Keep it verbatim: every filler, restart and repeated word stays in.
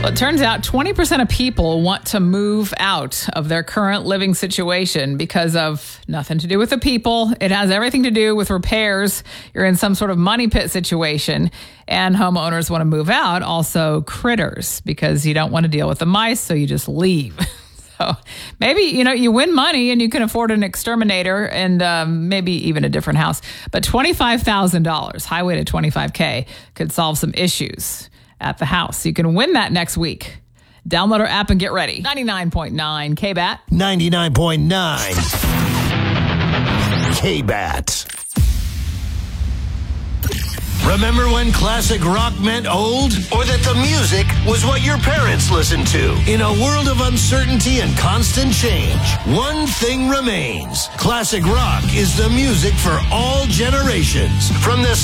Well, it turns out twenty percent of people want to move out of their current living situation because of nothing to do with the people. It has everything to do with repairs. You're in some sort of money pit situation, and homeowners want to move out. Also, critters, because you don't want to deal with the mice, so you just leave. So maybe, you know, you win money and you can afford an exterminator and um, maybe even a different house. But twenty-five thousand dollars, highway to twenty-five K, could solve some issues at the house. You can win that next week. Download our app and get ready. ninety-nine point nine K B A T. ninety-nine point nine K B A T. Remember when classic rock meant old? Or that the music was what your parents listened to? In a world of uncertainty and constant change, one thing remains. Classic rock is the music for all generations. From the